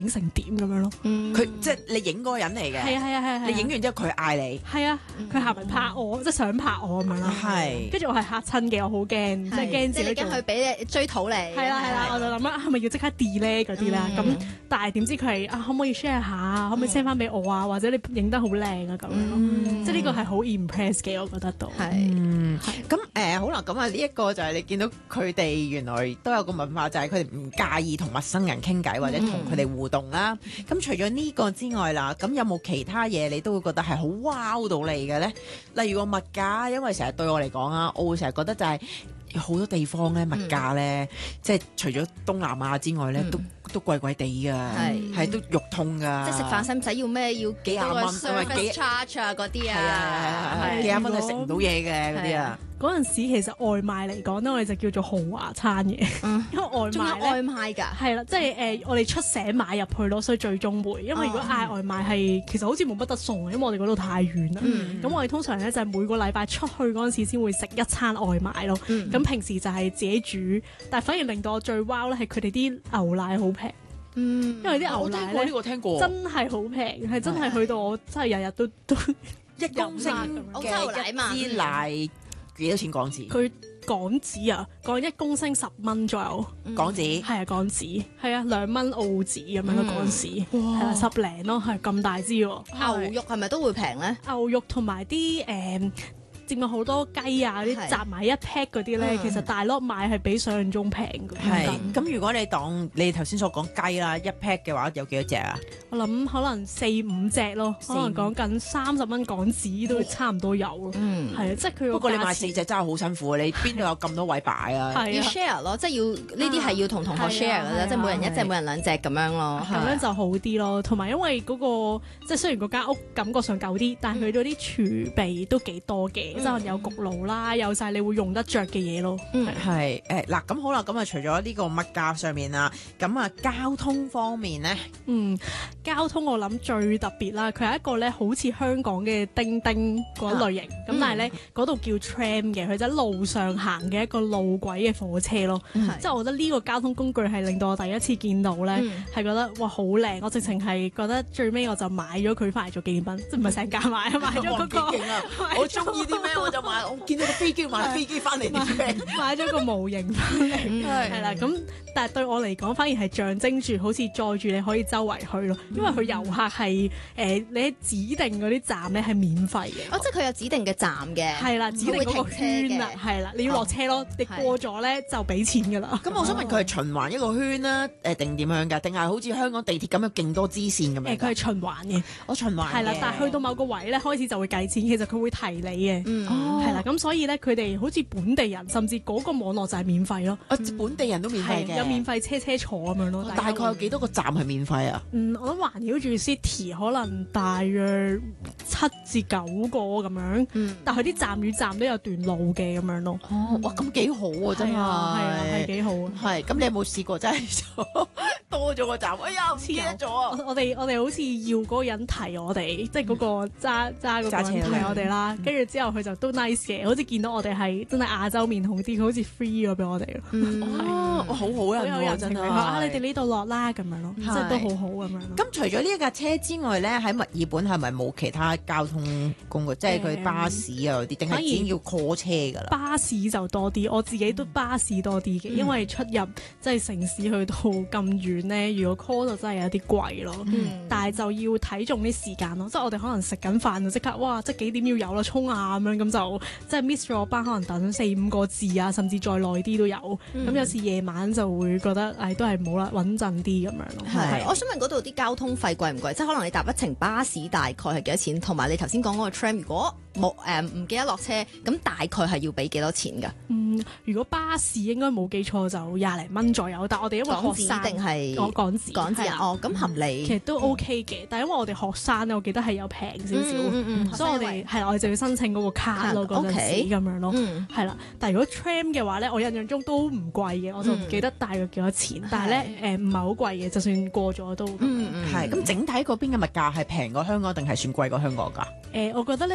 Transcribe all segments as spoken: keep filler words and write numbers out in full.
影成點咁樣咯。 佢即係你影嗰個人嚟嘅。 係啊係啊係啊， 你影完之後佢嗌你。 係啊，佢行埋拍我，即係想拍我咁樣啦。 係。 跟住我係嚇親嘅，我好驚，即係驚自己驚佢俾你追討你。 係啦係啦，我就諗啊，係咪要即刻 delete 嗰啲啦？咁但係點知佢係啊，可唔可以 share 下？可唔可以 send 翻俾我啊？或者你影得好靚啊咁樣咯。即係呢個係好 impress 嘅，我覺得都係。 嗯，咁誒好啦，咁啊呢一個就係你見到佢哋原來都有個文化，就係佢哋唔介意同陌生人傾偈或者同佢哋互動啦。咁除咗呢個之外啦，咁有冇其他嘢你都會覺得係好 wow 到你嘅咧？例如個物價，因為成日對我嚟講啊，我會成日覺得就係好多地方咧物價咧，即係除咗東南亞之外咧，都都貴貴地噶，係係都肉痛噶。 即係食飯使唔使要咩？要幾廿蚊 service charge 啊嗰啲啊， 係啊係係幾廿蚊係食唔到嘢嘅嗰啲啊。 嗰陣時其實外賣嚟講咧，我哋就叫做豪華餐嘅，因為外賣咧外賣㗎， 係啦，即係誒我哋出醒買入去咯，所以最終會，因為如果嗌外賣係其實好似冇乜得送，因為我哋嗰度太遠啦。咁我哋通常咧就係每個禮拜出去嗰陣時先會食一餐外賣咯。咁平時就係自己煮，但係反而令到我最 wow 咧係佢哋啲牛奶好平。嗯，因為啲牛奶咧， 呢個聽過， 真係好平，係真係去到我真係日日都都一公升嘅一支奶幾多錢港紙？ 佢港紙啊，講一公升十蚊左右， 港紙係啊港紙，係啊兩蚊澳紙咁樣咯港紙，係啦十零咯，係咁大支喎。 牛肉係咪都會平咧？ 牛肉同埋啲誒。佔咗好多雞啊！啲集埋一 pack 嗰啲咧，其實大粒買係比想象中平嘅。 係咁，如果你當你頭先所講雞啦，一 pack 嘅話有幾多隻啊？ 我諗可能四五隻咯，可能講緊三十蚊港紙都差唔多有咯。嗯，係啊，即係佢。 不過你買四隻真係好辛苦，你邊度有咁多位擺啊？ 要 share 咯，即係要呢啲係要同同學 share 嘅啫，即係每人一隻，每人兩隻咁樣咯。 咁樣就好啲咯。同埋因為嗰個即係雖然嗰間屋感覺上舊啲，但係佢嗰啲儲備都幾多嘅。即係有焗爐啦，有晒你會用得着嘅嘢咯。 嗯，係誒嗱，咁好啦，咁啊除咗呢個物價上面啦，咁啊交通方面咧， 嗯，交通我諗最特別啦，佢係一個咧好似香港嘅叮叮嗰類型，咁、啊、但係咧嗰度叫 tram 嘅，佢就喺路上行嘅一個路軌嘅火車咯。即係、嗯、我覺得呢個交通工具係令到我第一次見到咧，係、嗯、覺得哇好靚，我直情係覺得最尾我就買咗佢翻嚟做紀念品，即係唔係成架買，買咗嗰、那個。 我中意啲咩我就買，我見到個飛機買飛機翻嚟啲咩， 買咗個模型翻嚟，係啦咁。但係對我嚟講，反而係象徵住好似載住你可以周圍去咯，因為佢遊客係誒、呃、你喺指定嗰啲站咧係免費嘅。 哦，即係佢有指定嘅站嘅。係啦，指定嗰個圈啊，係啦，你要落車咯，哦、你過咗咧就俾錢㗎啦。 咁我想問佢係循環一個圈啦，誒定點樣㗎？定係好似香港地鐵咁樣勁多支線咁樣？誒，佢係循環嘅。 我循環。 係啦，但係去到某個位咧，開始就會計錢，其實佢會提你嘅。嗯。哦。係啦，咁所以咧，佢哋好似本地人，甚至嗰個網絡就係免費咯。 啊，本地人都免費嘅。 有免費車車坐咁樣咯。 大概有幾多個站係免費啊？ 嗯，我諗環繞住 City 可能大約七至九個咁樣。嗯。但係啲站與站都有段路嘅咁樣咯。 哦，哇，咁幾好啊，真係。係啊，係幾好啊。 係。咁你有冇試過真係多咗個站？哎呀，唔記得咗啊！ 我哋我哋好似要嗰個人提我哋，即係嗰個揸揸嗰個人提我哋啦。跟住之後佢就都 nice 嘅，好似見到我哋係真係亞洲面孔啲，佢好似 free 咗俾我哋咯。 哦，好好人喎，真係啊！你哋呢度落啦咁樣咯，即係都好好咁樣。 咁除咗呢一架車之外咧，喺墨爾本係咪冇其他交通工具？即係佢巴士啊嗰啲，定係只要 call 車㗎啦？ 巴士就多啲，我自己都巴士多啲嘅，因為出入即係城市去到咁遠咧，如果 call 就真係有啲貴咯。但係就要睇中啲時間咯，即係我哋可能食緊飯就即刻哇，即係幾點要有啦，衝啊咁樣，咁就即係 miss 咗班，可能等四五個字啊，甚至再耐啲都有。咁有時夜晚就會覺得誒都係冇啦，穩陣啲咁樣咯。 係，我想問嗰度啲交通費貴唔貴？即係可能你搭一程巴士大概係幾多錢？同埋你頭先講嗰個 tram，如果冇誒唔記得落車，咁大概係要俾幾多錢㗎？ 嗯，如果巴士應該冇記錯就廿零蚊左右，但係我哋因為學生定係講港紙港紙啊？哦，咁合理。 其實都 OK 嘅，但係因為我哋學生咧，我記得係有平少少，所以我哋係我哋就要申請嗰個卡咯，嗰陣時咁樣咯，係啦。但係如果 tram 嘅話咧，我印象中都唔貴嘅，我就唔記得大約幾多錢，但係咧誒唔係好貴嘅，就算過咗都係。咁整體嗰邊嘅物價係平過香港定係算貴過香港㗎？ 誒，我覺得咧，如果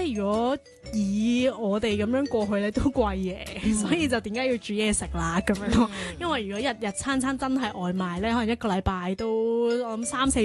果以我哋咁樣過去咧都貴嘅， 嗯所以就點解要煮嘢食啦咁樣咯？因為如果日日餐餐真係外賣咧，可能一個禮拜都我諗三四